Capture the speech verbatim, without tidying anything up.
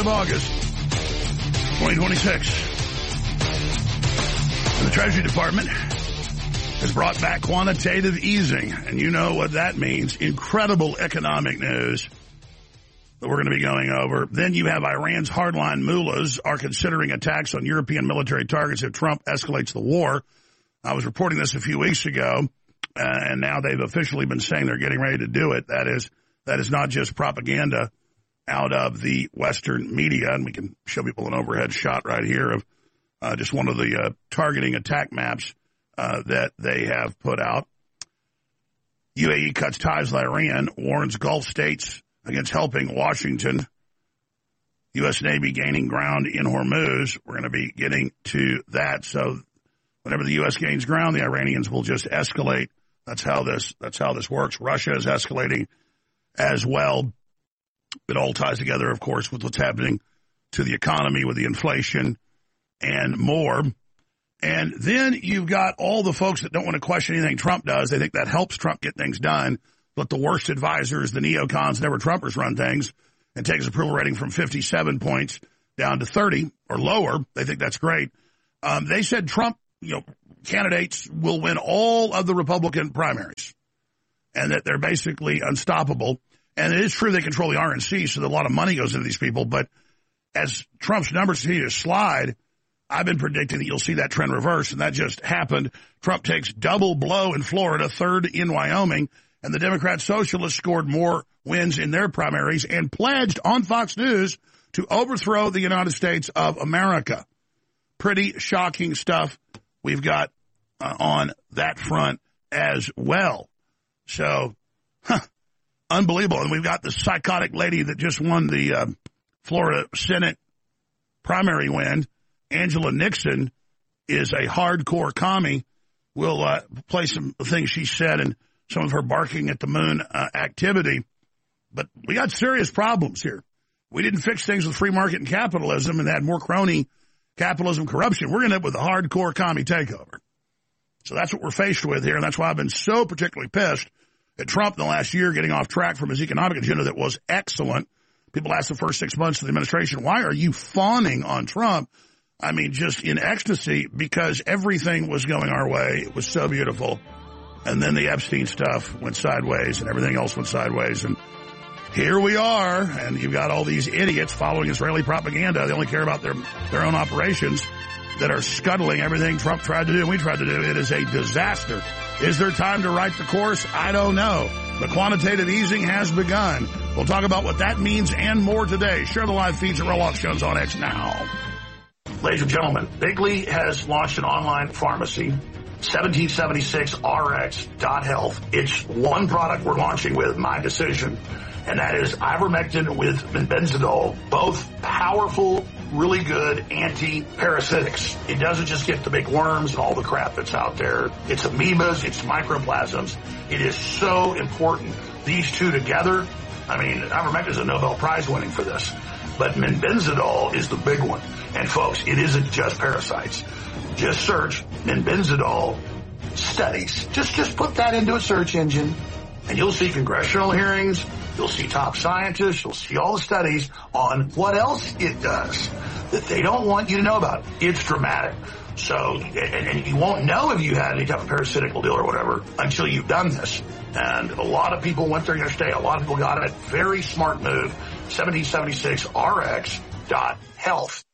of August, twenty twenty-six. And the Treasury Department has brought back quantitative easing. And you know what that means. Incredible economic news that we're going to be going over. Then you have Iran's hardline mullahs are considering attacks on European military targets if Trump escalates the war. I was reporting this a few weeks ago, uh, and now they've officially been saying they're getting ready to do it. That is, that is not just propaganda out of the Western media, and we can show people an overhead shot right here of uh, just one of the uh, targeting attack maps uh, that they have put out. U A E cuts ties with Iran, warns Gulf states against helping Washington. U S Navy gaining ground in Hormuz. We're going to be getting to that. So whenever the U S gains ground, the Iranians will just escalate. That's how this, that's how this works. Russia is escalating as well. It all ties together, of course, with what's happening to the economy, with the inflation and more. And then you've got all the folks that don't want to question anything Trump does. They think that helps Trump get things done. But the worst advisors, the neocons, never Trumpers run things and take his approval rating from fifty-seven points down to thirty or lower. They think that's great. Um, they said Trump, you know, candidates will win all of the Republican primaries and that they're basically unstoppable. And it is true they control the R N C, so that a lot of money goes into these people. But as Trump's numbers continue to slide, I've been predicting that you'll see that trend reverse, and that just happened. Trump takes double blow in Florida, third in Wyoming, and the Democrat Socialists scored more wins in their primaries and pledged on Fox News to overthrow the United States of America. Pretty shocking stuff we've got uh, on that front as well. So, huh, unbelievable. And we've got the psychotic lady that just won the uh, Florida Senate primary win. Angela Nixon is a hardcore commie. We'll uh, play some things she said and some of her barking at the moon uh, activity. But we got serious problems here. We didn't fix things with free market and capitalism and had more crony capitalism corruption. We're going to end up with a hardcore commie takeover. So that's what we're faced with here, and that's why I've been so particularly pissed at Trump in the last year getting off track from his economic agenda that was excellent. People asked the first six months of the administration, why are you fawning on Trump? I mean, just in ecstasy, because everything was going our way. It was so beautiful. And then the Epstein stuff went sideways and everything else went sideways. And here we are. And you've got all these idiots following Israeli propaganda. They only care about their, their own operations that are scuttling everything Trump tried to do and we tried to do. It is a disaster. Is there time to write the course? I don't know. The quantitative easing has begun. We'll talk about what that means and more today. Share the live feeds at Roll-Off Shows on X now. Ladies and gentlemen, Bigley has launched an online pharmacy, seventeen seventy-six R X dot health. It's one product we're launching with, my decision, and that is ivermectin with benzidol, both powerful, really good anti-parasitics. It doesn't just get the big worms and all the crap that's out there. It's amoebas, it's microplasms. It is so important. These two together, I mean, ivermectin is a Nobel Prize winning for this. But benzidol is the big one. And folks, it isn't just parasites. Just search benzidol studies. Just, just put that into a search engine and you'll see congressional hearings. You'll see top scientists. You'll see all the studies on what else it does that they don't want you to know about. It's dramatic. So, and, and you won't know if you had any type of parasitic deal or whatever until you've done this. And a lot of people went there yesterday. A lot of people got it. Very smart move. seventeen seventy-six R X dot health.